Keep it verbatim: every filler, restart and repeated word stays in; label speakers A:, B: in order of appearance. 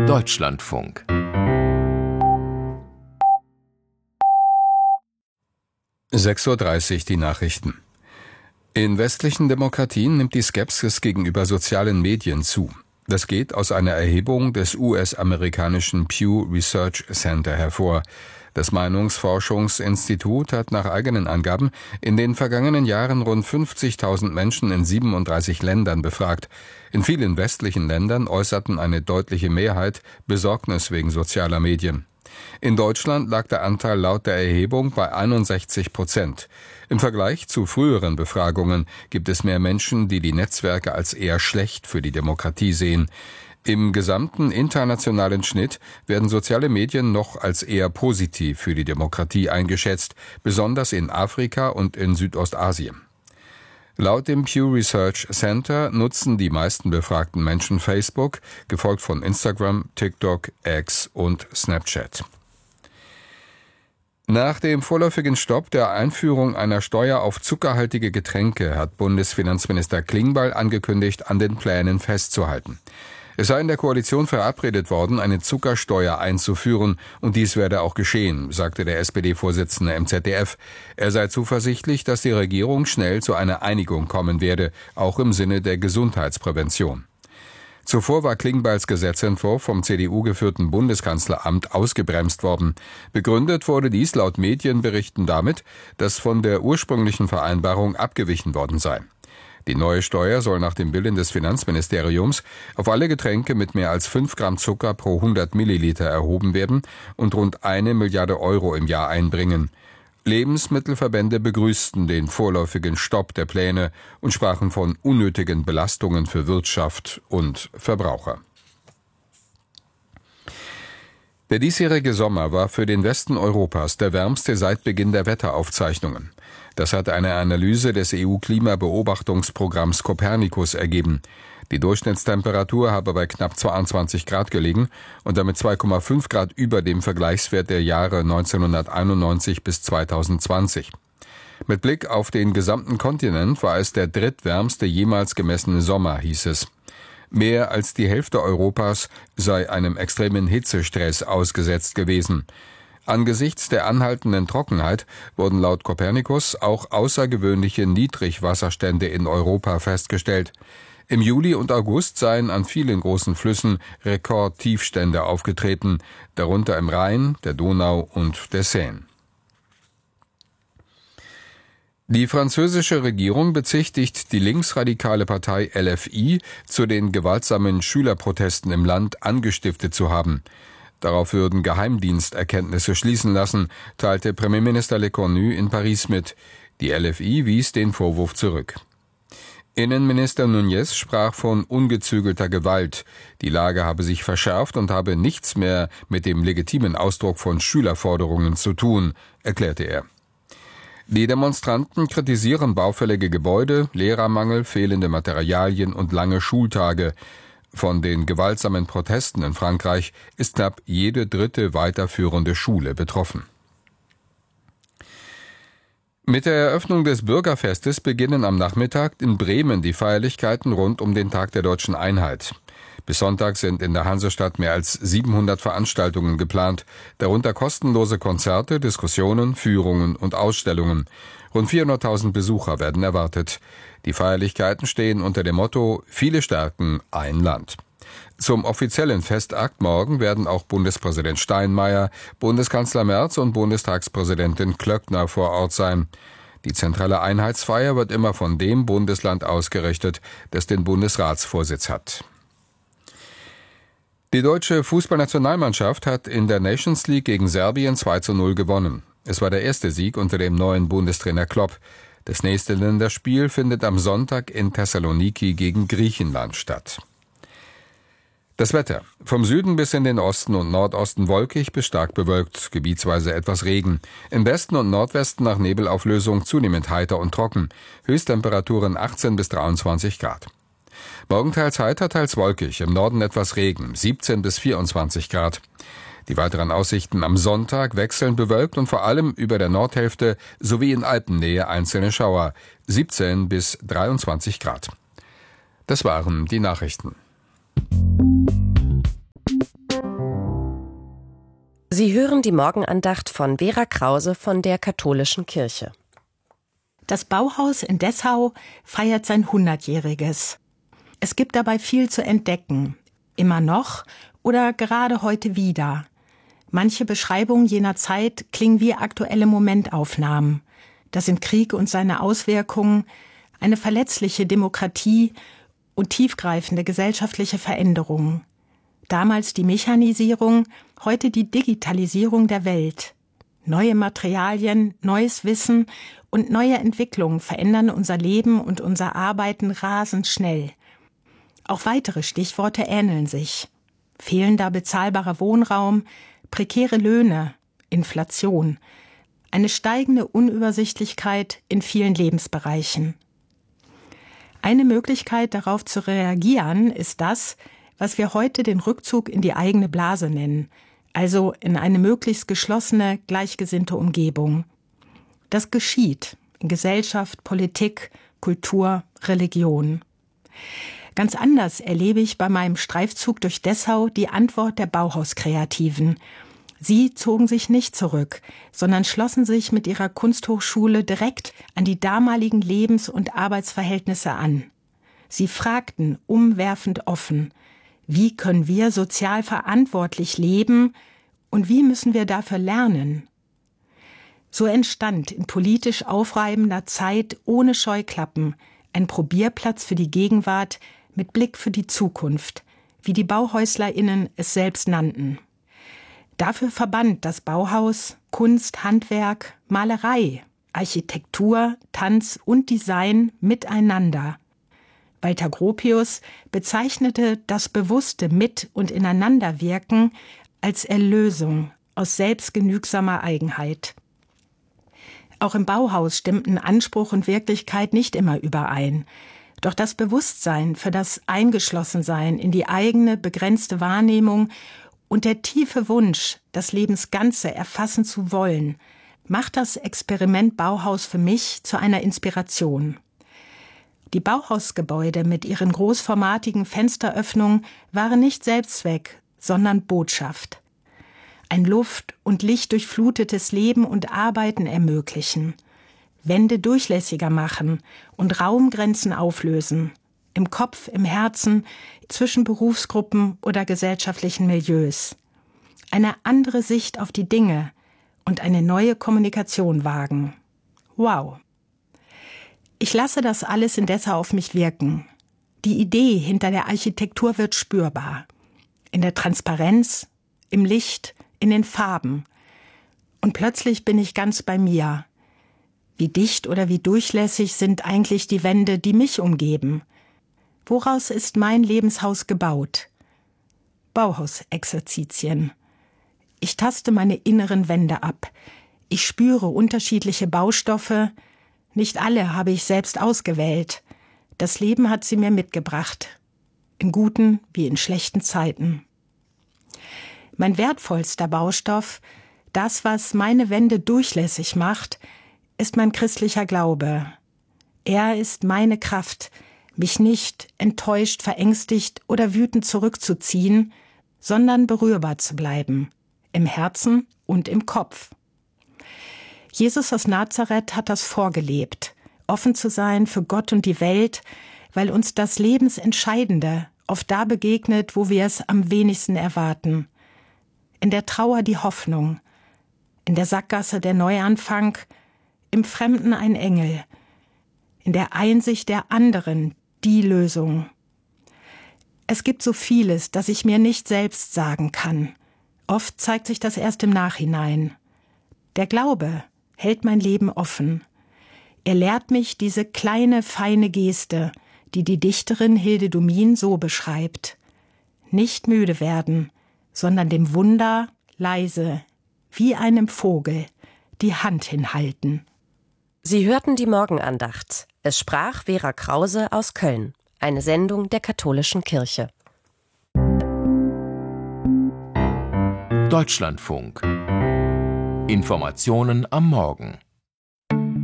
A: Deutschlandfunk.
B: sechs Uhr dreißig, die Nachrichten. In westlichen Demokratien nimmt die Skepsis gegenüber sozialen Medien zu. Das geht aus einer Erhebung des U S-amerikanischen Pew Research Center hervor. Das Meinungsforschungsinstitut hat nach eigenen Angaben in den vergangenen Jahren rund fünfzigtausend Menschen in siebenunddreißig Ländern befragt. In vielen westlichen Ländern äußerten eine deutliche Mehrheit Besorgnis wegen sozialer Medien. In Deutschland lag der Anteil laut der Erhebung bei einundsechzig Prozent. Im Vergleich zu früheren Befragungen gibt es mehr Menschen, die die Netzwerke als eher schlecht für die Demokratie sehen. Im gesamten internationalen Schnitt werden soziale Medien noch als eher positiv für die Demokratie eingeschätzt, besonders in Afrika und in Südostasien. Laut dem Pew Research Center nutzen die meisten befragten Menschen Facebook, gefolgt von Instagram, TikTok, X und Snapchat. Nach dem vorläufigen Stopp der Einführung einer Steuer auf zuckerhaltige Getränke hat Bundesfinanzminister Klingbeil angekündigt, an den Plänen festzuhalten. Es sei in der Koalition verabredet worden, eine Zuckersteuer einzuführen, und dies werde auch geschehen, sagte der S P D-Vorsitzende im Z D F. Er sei zuversichtlich, dass die Regierung schnell zu einer Einigung kommen werde, auch im Sinne der Gesundheitsprävention. Zuvor war Klingbeils Gesetzentwurf vom C D U geführten Bundeskanzleramt ausgebremst worden. Begründet wurde dies laut Medienberichten damit, dass von der ursprünglichen Vereinbarung abgewichen worden sei. Die neue Steuer soll nach dem Willen des Finanzministeriums auf alle Getränke mit mehr als fünf Gramm Zucker pro hundert Milliliter erhoben werden und rund eine Milliarde Euro im Jahr einbringen. Lebensmittelverbände begrüßten den vorläufigen Stopp der Pläne und sprachen von unnötigen Belastungen für Wirtschaft und Verbraucher. Der diesjährige Sommer war für den Westen Europas der wärmste seit Beginn der Wetteraufzeichnungen. Das hat eine Analyse des E U-Klimabeobachtungsprogramms Copernicus ergeben. Die Durchschnittstemperatur habe bei knapp zweiundzwanzig Grad gelegen und damit zwei Komma fünf Grad über dem Vergleichswert der Jahre neunzehnhunderteinundneunzig bis zweitausendzwanzig. Mit Blick auf den gesamten Kontinent war es der drittwärmste jemals gemessene Sommer, hieß es. Mehr als die Hälfte Europas sei einem extremen Hitzestress ausgesetzt gewesen. Angesichts der anhaltenden Trockenheit wurden laut Copernicus auch außergewöhnliche Niedrigwasserstände in Europa festgestellt. Im Juli und August seien an vielen großen Flüssen Rekordtiefstände aufgetreten, darunter im Rhein, der Donau und der Seine. Die französische Regierung bezichtigt die linksradikale Partei L F I, zu den gewaltsamen Schülerprotesten im Land angestiftet zu haben. Darauf würden Geheimdiensterkenntnisse schließen lassen, teilte Premierminister Lecornu in Paris mit. Die L F I wies den Vorwurf zurück. Innenminister Núñez sprach von ungezügelter Gewalt. Die Lage habe sich verschärft und habe nichts mehr mit dem legitimen Ausdruck von Schülerforderungen zu tun, erklärte er. Die Demonstranten kritisieren baufällige Gebäude, Lehrermangel, fehlende Materialien und lange Schultage. Von den gewaltsamen Protesten in Frankreich ist knapp jede dritte weiterführende Schule betroffen. Mit der Eröffnung des Bürgerfestes beginnen am Nachmittag in Bremen die Feierlichkeiten rund um den Tag der Deutschen Einheit. Bis Sonntag sind in der Hansestadt mehr als siebenhundert Veranstaltungen geplant, darunter kostenlose Konzerte, Diskussionen, Führungen und Ausstellungen. Rund vierhunderttausend Besucher werden erwartet. Die Feierlichkeiten stehen unter dem Motto »Viele Stärken, ein Land«. Zum offiziellen Festakt morgen werden auch Bundespräsident Steinmeier, Bundeskanzler Merz und Bundestagspräsidentin Klöckner vor Ort sein. Die zentrale Einheitsfeier wird immer von dem Bundesland ausgerichtet, das den Bundesratsvorsitz hat. Die deutsche Fußballnationalmannschaft hat in der Nations League gegen Serbien zwei zu null gewonnen. Es war der erste Sieg unter dem neuen Bundestrainer Klopp. Das nächste Länderspiel findet am Sonntag in Thessaloniki gegen Griechenland statt. Das Wetter. Vom Süden bis in den Osten und Nordosten wolkig bis stark bewölkt, gebietsweise etwas Regen. Im Westen und Nordwesten nach Nebelauflösung zunehmend heiter und trocken. Höchsttemperaturen achtzehn bis dreiundzwanzig Grad. Morgen teils heiter, teils wolkig, im Norden etwas Regen, siebzehn bis vierundzwanzig Grad. Die weiteren Aussichten am Sonntag wechselnd bewölkt und vor allem über der Nordhälfte sowie in Alpennähe einzelne Schauer, siebzehn bis dreiundzwanzig Grad. Das waren die Nachrichten.
A: Sie hören die Morgenandacht von Vera Krause von der Katholischen Kirche.
C: Das Bauhaus in Dessau feiert sein hundertjähriges. Es gibt dabei viel zu entdecken. Immer noch oder gerade heute wieder. Manche Beschreibungen jener Zeit klingen wie aktuelle Momentaufnahmen. Das sind Krieg und seine Auswirkungen, eine verletzliche Demokratie und tiefgreifende gesellschaftliche Veränderungen. Damals die Mechanisierung, heute die Digitalisierung der Welt. Neue Materialien, neues Wissen und neue Entwicklungen verändern unser Leben und unser Arbeiten rasend schnell. Auch weitere Stichworte ähneln sich. Fehlender bezahlbarer Wohnraum, prekäre Löhne, Inflation, eine steigende Unübersichtlichkeit in vielen Lebensbereichen. Eine Möglichkeit, darauf zu reagieren, ist das, was wir heute den Rückzug in die eigene Blase nennen, also in eine möglichst geschlossene, gleichgesinnte Umgebung. Das geschieht in Gesellschaft, Politik, Kultur, Religion. Ganz anders erlebe ich bei meinem Streifzug durch Dessau die Antwort der Bauhauskreativen. Sie zogen sich nicht zurück, sondern schlossen sich mit ihrer Kunsthochschule direkt an die damaligen Lebens- und Arbeitsverhältnisse an. Sie fragten umwerfend offen: Wie können wir sozial verantwortlich leben und wie müssen wir dafür lernen? So entstand in politisch aufreibender Zeit ohne Scheuklappen ein Probierplatz für die Gegenwart mit Blick für die Zukunft, wie die BauhäuslerInnen es selbst nannten. Dafür verband das Bauhaus Kunst, Handwerk, Malerei, Architektur, Tanz und Design miteinander. Walter Gropius bezeichnete das bewusste Mit- und Ineinanderwirken als Erlösung aus selbstgenügsamer Eigenheit. Auch im Bauhaus stimmten Anspruch und Wirklichkeit nicht immer überein. Doch das Bewusstsein für das Eingeschlossensein in die eigene begrenzte Wahrnehmung und der tiefe Wunsch, das Lebensganze erfassen zu wollen, macht das Experiment Bauhaus für mich zu einer Inspiration. Die Bauhausgebäude mit ihren großformatigen Fensteröffnungen waren nicht Selbstzweck, sondern Botschaft. Ein luft- und lichtdurchflutetes Leben und Arbeiten ermöglichen, Wände durchlässiger machen und Raumgrenzen auflösen, im Kopf, im Herzen, zwischen Berufsgruppen oder gesellschaftlichen Milieus. Eine andere Sicht auf die Dinge und eine neue Kommunikation wagen. Wow! Ich lasse das alles in Dessau auf mich wirken. Die Idee hinter der Architektur wird spürbar. In der Transparenz, im Licht, in den Farben. Und plötzlich bin ich ganz bei mir. Wie dicht oder wie durchlässig sind eigentlich die Wände, die mich umgeben? Woraus ist mein Lebenshaus gebaut? Bauhausexerzitien. Ich taste meine inneren Wände ab. Ich spüre unterschiedliche Baustoffe. Nicht alle habe ich selbst ausgewählt. Das Leben hat sie mir mitgebracht. In guten wie in schlechten Zeiten. Mein wertvollster Baustoff, das, was meine Wände durchlässig macht, ist mein christlicher Glaube. Er ist meine Kraft, mich nicht enttäuscht, verängstigt oder wütend zurückzuziehen, sondern berührbar zu bleiben, im Herzen und im Kopf. Jesus aus Nazareth hat das vorgelebt, offen zu sein für Gott und die Welt, weil uns das Lebensentscheidende oft da begegnet, wo wir es am wenigsten erwarten. In der Trauer die Hoffnung, in der Sackgasse der Neuanfang, im Fremden ein Engel, in der Einsicht der anderen die Lösung. Es gibt so vieles, das ich mir nicht selbst sagen kann. Oft zeigt sich das erst im Nachhinein. Der Glaube hält mein Leben offen. Er lehrt mich diese kleine, feine Geste, die die Dichterin Hilde Domin so beschreibt. Nicht müde werden, sondern dem Wunder leise, wie einem Vogel, die Hand hinhalten.
A: Sie hörten die Morgenandacht. Es sprach Vera Krause aus Köln, eine Sendung der Katholischen Kirche.
D: Deutschlandfunk. Informationen am Morgen.